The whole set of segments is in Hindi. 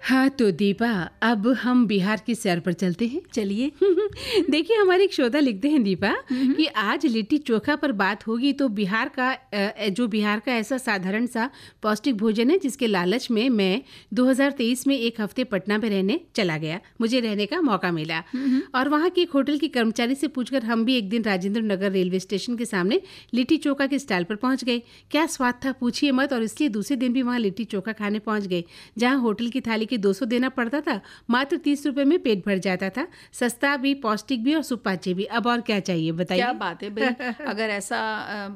हाँ तो दीपा, अब हम बिहार की सैर पर चलते हैं। चलिए। देखिए, हमारे एक श्रोता लिखते हैं दीपा कि आज लिट्टी चोखा पर बात होगी तो बिहार का ऐसा साधारण सा पौष्टिक भोजन है जिसके लालच में मैं 2023 में एक हफ्ते पटना में रहने चला गया। मुझे रहने का मौका मिला और वहाँ के एक होटल की कर्मचारी से पूछकर हम भी एक दिन राजेंद्र नगर रेलवे स्टेशन के सामने लिट्टी चोखा के स्टॉल पर पहुँच गए। क्या स्वाद था पूछिए मत, और इसलिए दूसरे दिन भी वहाँ लिट्टी चोखा खाने पहुँच गए। जहाँ होटल की थाली 200 देना पड़ता था, मात्र 30 रुपए में पेट भर जाता था। सस्ता भी, पौष्टिक भी और सुपाच्य भी। अब और क्या चाहिए बताइए। क्या बात है भाई। अगर ऐसा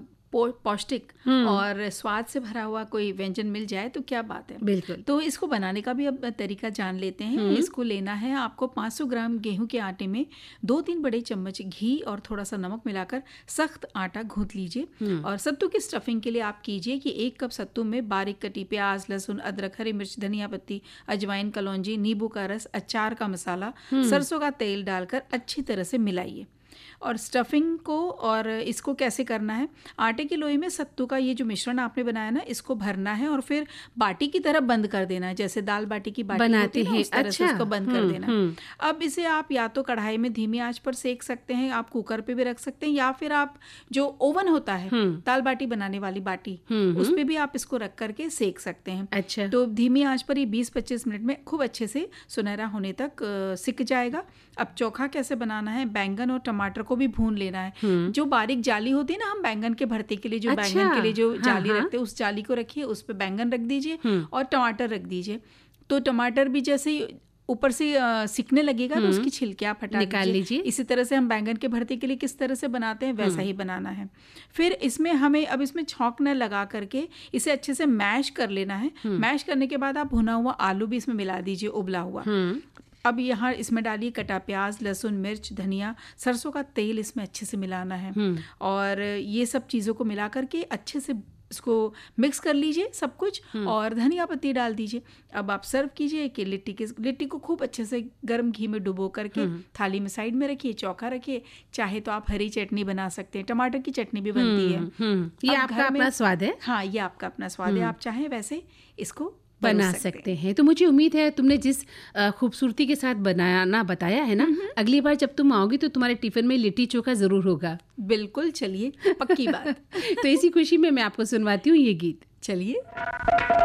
पौष्टिक और स्वाद से भरा हुआ कोई व्यंजन मिल जाए तो क्या बात है। बिल्कुल। तो इसको बनाने का भी अब तरीका जान लेते हैं। इसको लेना है आपको 500 ग्राम गेहूं के आटे में 2-3 बड़े चम्मच घी और थोड़ा सा नमक मिलाकर सख्त आटा गूंथ लीजिए। और सत्तू की स्टफिंग के लिए आप कीजिए कि 1 कप सत्तू में बारीक कटी प्याज, लहसुन, अदरक, हरी मिर्च, धनिया पत्ती, अजवाइन, कलौंजी, नींबू का रस, अचार का मसाला, सरसों का तेल डालकर अच्छी तरह से मिलाइए। और स्टफिंग को, और इसको कैसे करना है, आटे की लोई में सत्तू का ये जो मिश्रण आपने बनाया ना, इसको भरना है और फिर बाटी की तरह बंद कर देना है। जैसे दाल बाटी की बाटी बनाते हैं उस तरह से इसको बंद कर देना। अब इसे आप या तो कढ़ाई में धीमी आंच पर सेक सकते हैं, आप कुकर पे भी रख सकते हैं, या फिर आप जो ओवन होता है दाल बाटी बनाने वाली बाटी, उस पे भी आप इसको रख करके सेक सकते हैं। अच्छा। तो धीमी आंच पर ये 20-25 मिनट में खूब अच्छे से सुनहरा होने तक सिक जाएगा। अब चोखा कैसे बनाना है, बैंगन और टमाटर को भी भून लेना है। जो बारीक जाली होती है ना, हम बैंगन के भरते के लिए जो बैंगन के लिए जो जाली रखते हैं, उस जाली को रखिए, उस पे बैंगन रख दीजिए और टमाटर रख दीजिए। तो टमाटर भी जैसे ऊपर से सिकने लगेगा तो उसकी छिलके आप हटा निकाल लीजिए। इसी तरह से हम बैंगन के भरते के लिए किस तरह से बनाते हैं वैसा ही बनाना है। फिर इसमें हमें अब इसमें छौंक न लगा करके इसे अच्छे से मैश कर लेना है। मैश करने के बाद आप भुना हुआ आलू भी इसमें मिला दीजिए, उबला हुआ। अब यहाँ इसमें डालिए कटा प्याज, लहसुन, मिर्च, धनिया, सरसों का तेल इसमें अच्छे से मिलाना है। और ये सब चीज़ों को मिला करके अच्छे से इसको मिक्स कर लीजिए सब कुछ, और धनिया पत्ती डाल दीजिए। अब आप सर्व कीजिए कि लिट्टी को खूब अच्छे से गर्म घी में डुबो करके थाली में साइड में रखिए, चौका रखिए। चाहे तो आप हरी चटनी बना सकते हैं, टमाटर की चटनी भी बनती है। ये आपका अपना स्वाद है। हाँ, ये आपका अपना स्वाद है। आप चाहें वैसे इसको बना सकते हैं। तो मुझे उम्मीद है तुमने जिस खूबसूरती के साथ बनाना बताया है ना, अगली बार जब तुम आओगी तो तुम्हारे टिफिन में लिट्टी चोखा जरूर होगा। बिल्कुल, चलिए, पक्की बात। तो इसी खुशी में मैं आपको सुनवाती हूँ ये गीत। चलिए।